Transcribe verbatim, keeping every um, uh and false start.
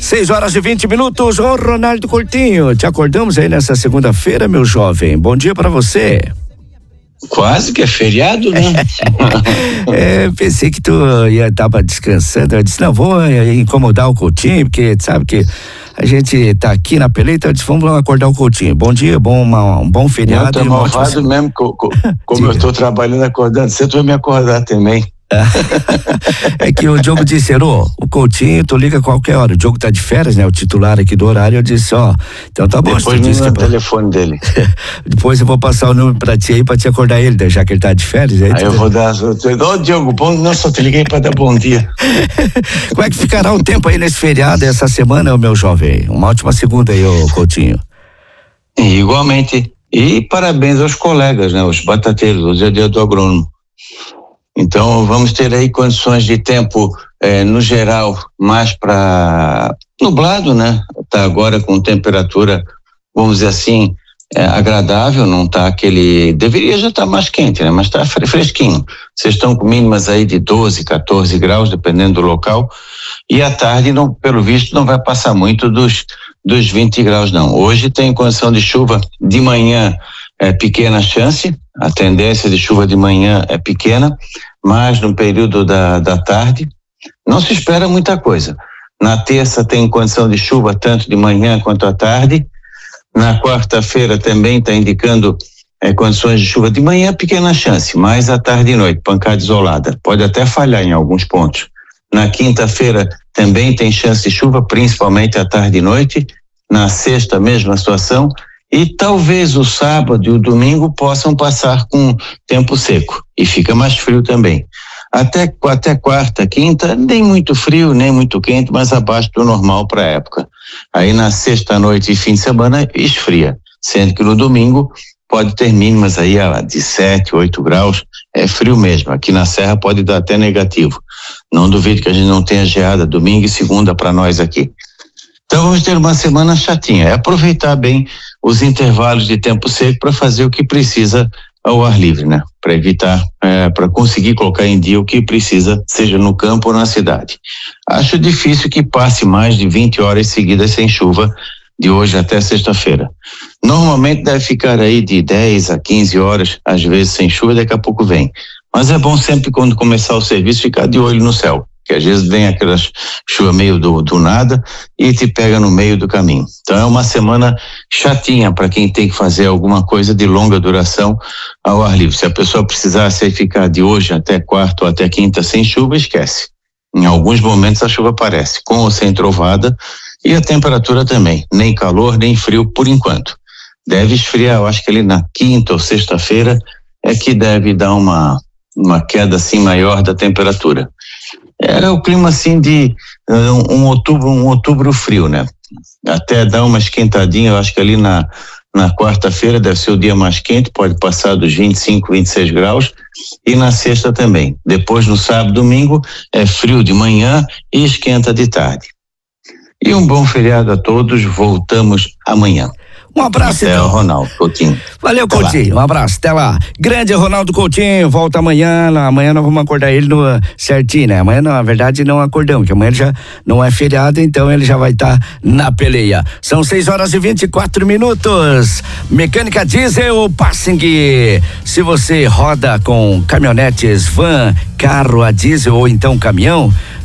seis horas e vinte minutos, ô Ronaldo Coutinho, te acordamos aí nessa segunda-feira, meu jovem, bom dia pra você. Quase que é feriado, né? é, pensei que tu ia tava descansando, eu disse, não, vou incomodar o Coutinho, porque sabe que a gente tá aqui na peleia, então eu disse, vamos acordar o Coutinho. Bom dia, bom, uma, um bom feriado. Não, tá malvado mesmo, co, co, como eu tô trabalhando acordando, você vai me acordar também. É que o Diogo disse, ô, o Coutinho, tu liga a qualquer hora, o Diogo tá de férias, né, o titular aqui do horário, eu disse, ó, então tá bom. Depois me dá o telefone dele. Depois eu vou passar o número pra ti aí, pra te acordar ele, já que ele tá de férias. Aí, aí eu tu... vou dar, ô Diogo, bom, não, só te liguei pra dar bom dia. Como é que ficará o tempo aí nesse feriado, essa semana, meu jovem? Uma ótima segunda aí, ô Coutinho. E, igualmente, e parabéns aos colegas, né, os batateiros, hoje é dia do agrônomo. Então vamos ter aí condições de tempo eh, no geral mais para nublado, né? Tá agora com temperatura, vamos dizer assim, eh, agradável, não tá aquele, deveria já estar tá mais quente, né? Mas tá fresquinho. Vocês estão com mínimas aí de doze, quatorze graus, dependendo do local. E à tarde, não, pelo visto, não vai passar muito dos dos vinte graus, não. Hoje tem condição de chuva de manhã, é pequena chance, a tendência de chuva de manhã é pequena, mas no período da, da tarde não se espera muita coisa. Na terça tem condição de chuva tanto de manhã quanto à tarde. Na quarta-feira também está indicando é, condições de chuva de manhã, pequena chance, mas à tarde e noite, pancada isolada. Pode até falhar em alguns pontos. Na quinta-feira também tem chance de chuva, principalmente à tarde e noite. Na sexta, mesma situação. E talvez o sábado e o domingo possam passar com tempo seco e fica mais frio também. Até, até quarta, quinta, nem muito frio, nem muito quente, mas abaixo do normal para a época. Aí na sexta noite e fim de semana esfria, sendo que no domingo pode ter mínimas aí de sete, oito graus, é frio mesmo. Aqui na Serra pode dar até negativo. Não duvido que a gente não tenha geada domingo e segunda para nós aqui. Então vamos ter uma semana chatinha, é aproveitar bem os intervalos de tempo seco para fazer o que precisa ao ar livre, né? Para evitar, é, para conseguir colocar em dia o que precisa, seja no campo ou na cidade. Acho difícil que passe mais de vinte horas seguidas sem chuva, de hoje até sexta-feira. Normalmente deve ficar aí de dez a quinze horas, às vezes sem chuva, daqui a pouco vem. Mas é bom sempre quando começar o serviço ficar de olho no céu, que às vezes vem aquela chuva meio do, do nada e te pega no meio do caminho. Então é uma semana chatinha para quem tem que fazer alguma coisa de longa duração ao ar livre. Se a pessoa precisasse ficar de hoje até quarta ou até quinta sem chuva, esquece. Em alguns momentos a chuva aparece, com ou sem trovada, e a temperatura também, nem calor nem frio por enquanto. Deve esfriar, eu acho que ali na quinta ou sexta-feira é que deve dar uma, uma queda assim maior da temperatura. Era o clima assim de um, um outubro, um outubro frio, né? Até dar uma esquentadinha, eu acho que ali na, na quarta-feira deve ser o dia mais quente, pode passar dos vinte e cinco, vinte e seis graus, e na sexta também. Depois no sábado, domingo, é frio de manhã e esquenta de tarde. E um bom feriado a todos, voltamos amanhã. Um abraço, até então. o Ronaldo Coutinho. Valeu, até Coutinho. Lá. Um abraço, até lá. Grande Ronaldo Coutinho, volta amanhã. Amanhã nós vamos acordar ele no certinho, né? Amanhã, na verdade, não acordamos, que amanhã ele já não é feriado, então ele já vai estar tá na peleia. São seis horas e vinte e quatro minutos. Mecânica Diesel Passing. Se você roda com caminhonetes, van, carro a diesel ou então caminhão,